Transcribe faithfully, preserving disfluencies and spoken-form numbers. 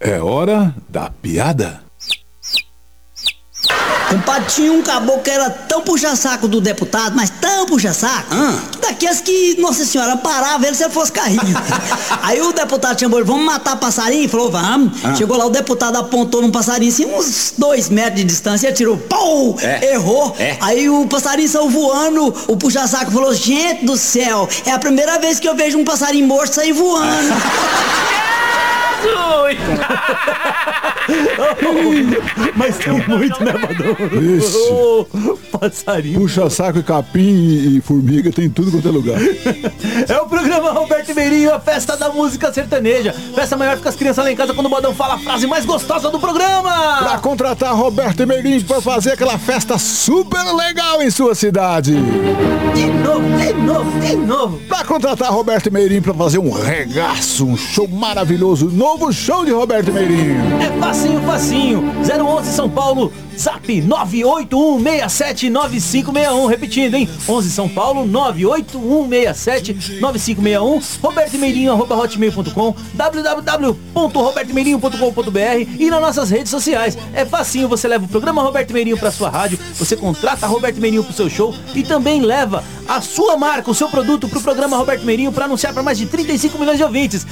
É hora da piada. Compadre, tinha um caboclo que era tão puxa-saco do deputado, mas tão puxa-saco, Ah. que daqueles que, Nossa Senhora, parava ele se ele fosse carrinho. Aí o deputado chamou ele, vamos matar passarinho? Ele falou, vamos. Ah. Chegou lá, o deputado apontou num passarinho assim, uns dois metros de distância, e atirou, pau! É. Errou. É. Aí o passarinho saiu voando, o puxa-saco falou, gente do céu, é a primeira vez que eu vejo um passarinho morto sair voando. Mas tem muito, né, Badão? Ixi. Ô, passarinho. Puxa saco e capim e, e formiga, tem tudo quanto é lugar. É o programa Roberto Meirinho, a festa da música sertaneja. Festa maior que as crianças lá em casa quando o Badão fala a frase mais gostosa do programa. Pra contratar Roberto Meirinho pra fazer aquela festa super legal em sua cidade. De novo, de novo, de novo. Pra contratar Roberto Meirinho pra fazer um regaço, um show maravilhoso, novo show de Roberto Meirinho. É facinho, facinho. zero onze São Paulo, zap nove oito um seis sete nove cinco seis um. Repetindo, hein? onze São Paulo, nove oito um seis sete nove cinco seis um. roberto meirinho arroba hotmail ponto com, w w w ponto roberto meirinho ponto com ponto b r e nas nossas redes sociais. É facinho, você leva o programa Roberto Meirinho pra sua rádio, você contrata Roberto Meirinho pro seu show e também leva a sua marca, o seu produto pro programa Roberto Meirinho pra anunciar pra mais de trinta e cinco milhões de ouvintes.